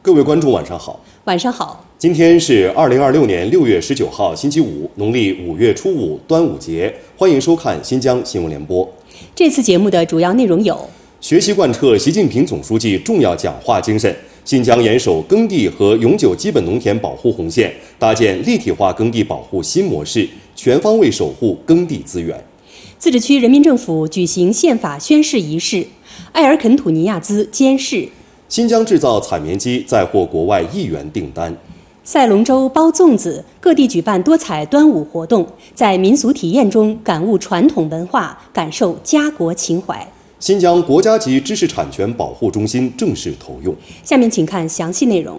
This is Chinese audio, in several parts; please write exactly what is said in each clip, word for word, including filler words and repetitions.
各位观众晚上好。 晚上好。 今天是二零二六年六月十九号星期五，农历五月初五，端午节。欢迎收看新疆新闻联播。 这次节目的主要内容有： 学习贯彻习近平总书记重要讲话精神，新疆严守耕地和永久基本农田保护红线，搭建立体化耕地保护新模式，全方位守护耕地资源。 自治区人民政府举行宪法宣誓仪式，埃尔肯土尼亚兹监事。 新疆制造采棉机再获国外亿元订单。 赛龙舟包粽子，各地举办多彩端午活动，在民俗体验中感悟传统文化，感受家国情怀。 新疆国家级知识产权保护中心正式投用。 下面请看详细内容。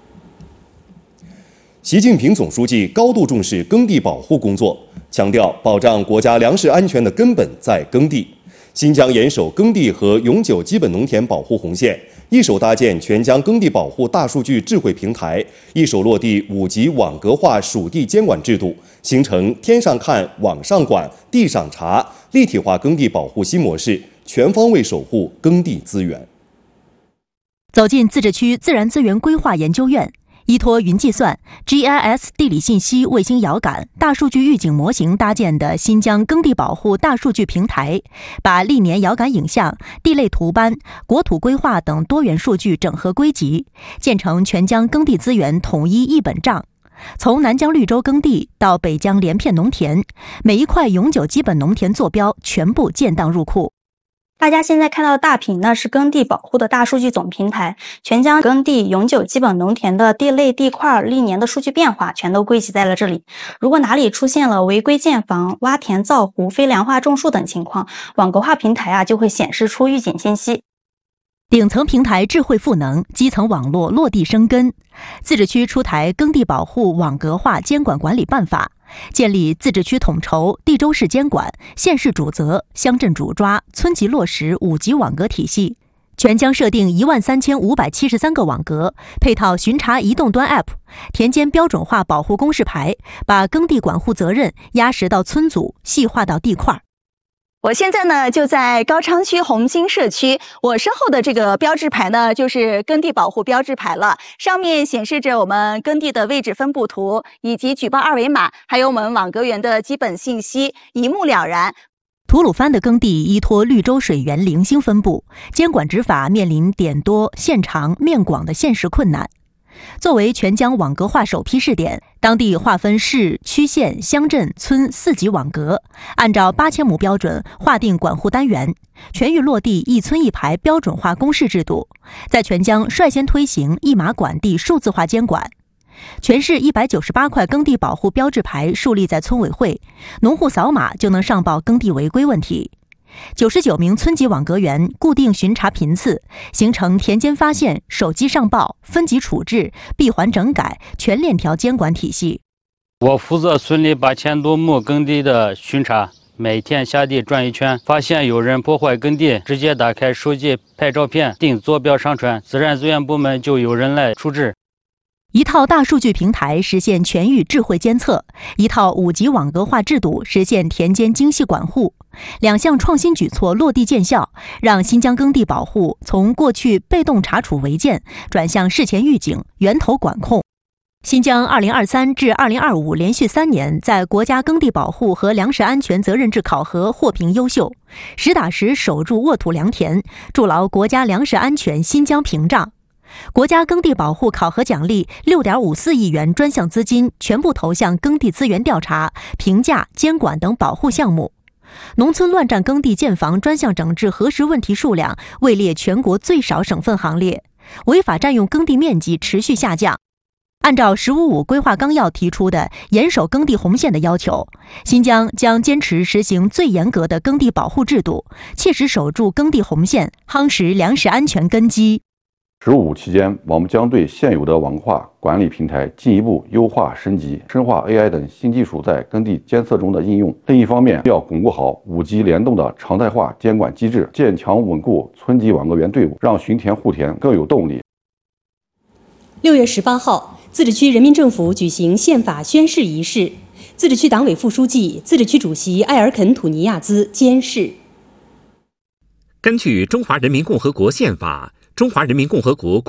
习近平总书记高度重视耕地保护工作，强调保障国家粮食安全的根本在耕地。新疆严守耕地和永久基本农田保护红线，一手搭建全疆耕地保护大数据智慧平台，一手落地五级网格化属地监管制度，形成天上看、网上管、地上查，立体化耕地保护新模式，全方位守护耕地资源。 走进自治区自然资源规划研究院，依托云计算、G I S 地理信息卫星遥感、大数据预警模型搭建的新疆耕地保护大数据平台，把历年遥感影像、地类图斑、国土规划等多元数据整合归集，建成全疆耕地资源统一一本账。从南疆绿洲耕地到北疆连片农田，每一块永久基本农田坐标全部建档入库。 大家现在看到的大屏呢，是耕地保护的大数据总平台，全疆耕地永久基本农田的地类地块历年的数据变化全都归集在了这里。如果哪里出现了违规建房、挖田造湖、非粮化种树等情况，网格化平台啊就会显示出预警信息。 顶层平台智慧赋能，基层网络落地生根。自治区出台耕地保护网格化监管管理办法，建立自治区统筹、地州市监管、县市主责、乡镇主抓、村级落实五级网格体系，全疆设定一万三千五百七十三个网格，配套巡查移动端 App， 田间标准化保护公示牌，把耕地管护责任压实到村组，细化到地块。 我现在呢就在高昌区红星社区，我身后的这个标志牌呢就是耕地保护标志牌了，上面显示着我们耕地的位置分布图以及举报二维码，还有我们网格员的基本信息，一目了然。 吐鲁番的耕地依托绿洲水源零星分布，监管执法面临点多、线长、面广的现实困难。作为全疆网格化首批试点，当地划分市、区、县、乡镇、村四级网格，按照八千亩标准划定管护单元，全域落地一村一牌标准化公示制度，在全疆率先推行一码管地数字化监管。全市一百九十八块耕地保护标志牌树立在村委会，农户扫码就能上报耕地违规问题。九十九名村级网格员固定巡查频次，形成田间发现、手机上报、分级处置、闭环整改、全链条监管体系。 我负责村里八千多亩耕地的巡查，每天下地转一圈，发现有人破坏耕地，直接打开手机拍照片，定坐标上传，自然资源部门就有人来处置。 一套大数据平台实现全域智慧监测，一套五级网格化制度实现田间精细管护，两项创新举措落地见效，让新疆耕地保护从过去被动查处违建转向事前预警、源头管控。新疆二零二三至二零二五连续三年在国家耕地保护和粮食安全责任制考核获评优秀，实打实守住沃土良田，筑牢国家粮食安全新疆屏障。国家耕地保护考核奖励 六点五四亿元专项资金全部投向耕地资源调查、评价、监管等保护项目。农村乱占耕地建房专项整治核实问题数量位列全国最少省份行列，违法占用耕地面积持续下降。按照“十五五”规划纲要提出的严守耕地红线的要求，新疆将坚持实行最严格的耕地保护制度，切实守住耕地红线，夯实粮食安全根基。 十五期间，我们将对现有的网化管理平台进一步优化升级，深化 A I 等新技术在耕地监测中的应用。另一方面，要巩固好五级联动的常态化监管机制，建强稳固村级网格员队伍，让巡田护田更有动力。 六月十八号，自治区人民政府举行宪法宣誓仪式，自治区党委副书记、自治区主席埃尔肯土尼亚兹监誓。 根据《中华人民共和国宪法》，中华人民共和国